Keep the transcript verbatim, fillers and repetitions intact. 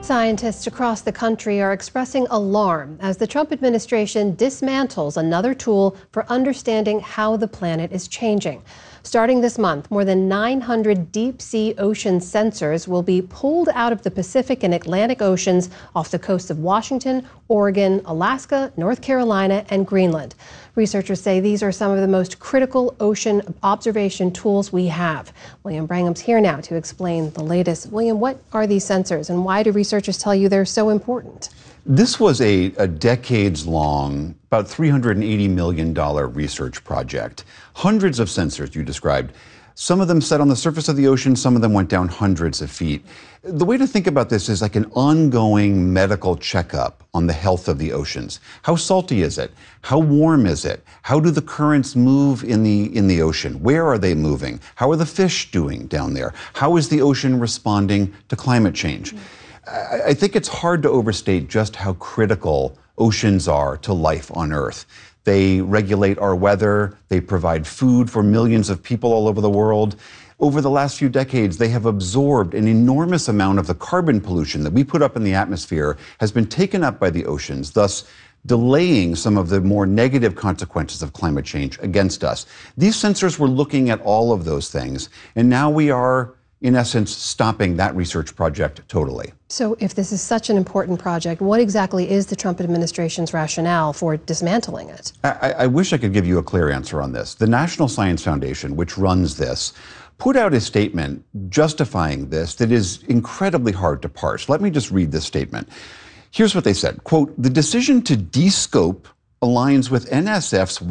Scientists across the country are expressing alarm as the Trump administration dismantles another tool for understanding how the planet is changing. Starting this month, more than nine hundred deep-sea ocean sensors will be pulled out of the Pacific and Atlantic Oceans off the coasts of Washington, Oregon, Alaska, North Carolina, and Greenland. Researchers say these are some of the most critical ocean observation tools we have. William Brangham's here now to explain the latest. William, what are these sensors and why do researchers tell you they're so important? This was a, a decades-long, about three hundred eighty million dollars research project. Hundreds of sensors you described. Some of them set on the surface of the ocean, some of them went down hundreds of feet. The way to think about this is like an ongoing medical checkup on the health of the oceans. How salty is it? How warm is it? How do the currents move in the, in the ocean? Where are they moving? How are the fish doing down there? How is the ocean responding to climate change? I, I think it's hard to overstate just how critical oceans are to life on Earth. They regulate our weather, they provide food for millions of people all over the world. Over the last few decades, they have absorbed an enormous amount of the carbon pollution that we put up in the atmosphere has been taken up by the oceans, thus delaying some of the more negative consequences of climate change against us. These sensors were looking at all of those things, and now we are, in essence, stopping that research project totally. So if this is such an important project, what exactly is the Trump administration's rationale for dismantling it? I, I wish I could give you a clear answer on this. The National Science Foundation, which runs this, put out a statement justifying this that is incredibly hard to parse. Let me just read this statement. Here's what they said, quote, "The decision to de-scope aligns with N S F's